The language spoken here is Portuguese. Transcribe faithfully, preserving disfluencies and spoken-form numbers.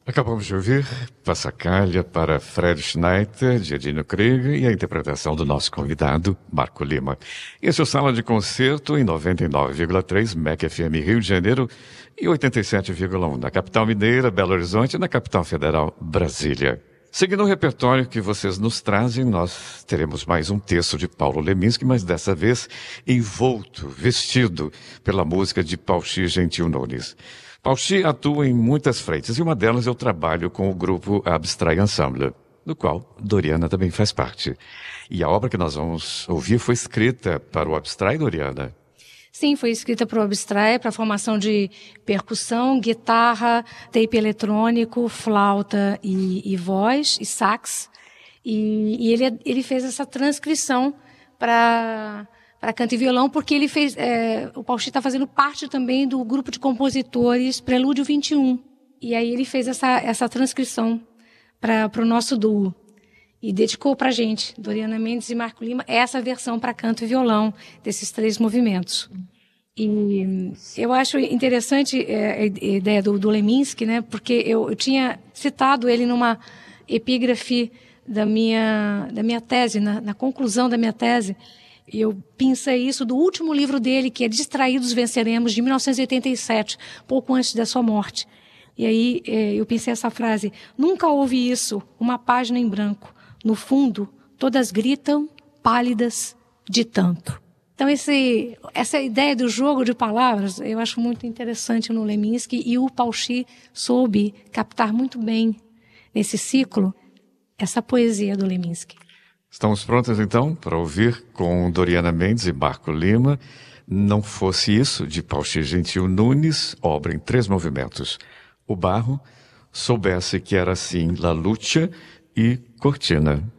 Acabamos de ouvir Passacaglia para Fred Schneider, de Edino Krieger, e a interpretação do nosso convidado, Marco Lima. Esse é o Sala de Concerto em noventa e nove vírgula três M E C F M Rio de Janeiro e oitenta e sete vírgula um na capital mineira, Belo Horizonte, e na capital federal, Brasília. Seguindo o repertório que vocês nos trazem, nós teremos mais um texto de Paulo Leminski, mas dessa vez envolto, vestido pela música de Pauchi Gentil Nunes. Pauchi atua em muitas frentes e uma delas é o trabalho com o grupo Abstrai Ensemble, do qual Doriana também faz parte. E a obra que nós vamos ouvir foi escrita para o Abstrai, Doriana? Sim, foi escrita para o Abstrai, para a formação de percussão, guitarra, tape eletrônico, flauta e, e voz, e sax. E, e ele, ele fez essa transcrição para... para canto e violão, porque ele fez, é, o Pauchi está fazendo parte também do grupo de compositores Prelúdio vinte e um. E aí ele fez essa, essa transcrição para o nosso duo. E dedicou para a gente, Doriana Mendes e Marco Lima, essa versão para canto e violão, desses três movimentos. E eu acho interessante é, a ideia do, do Leminski, né, porque eu, eu tinha citado ele numa epígrafe da minha, da minha tese, na, na conclusão da minha tese. Eu pensei isso do último livro dele, que é Distraídos Venceremos, de mil novecentos e oitenta e sete, pouco antes da sua morte. E aí eu pensei essa frase: nunca houve isso, uma página em branco. No fundo, todas gritam, pálidas, de tanto. Então, esse, essa ideia do jogo de palavras, eu acho muito interessante no Leminski, e o Pauchi soube captar muito bem, nesse ciclo, essa poesia do Leminski. Estamos prontas, então, para ouvir com Doriana Mendes e Marco Lima Não Fosse Isso, de Pauchi Gentil Nunes, obra em três movimentos: O Barro, Soubesse Que Era Assim, La Lucha e Cortina.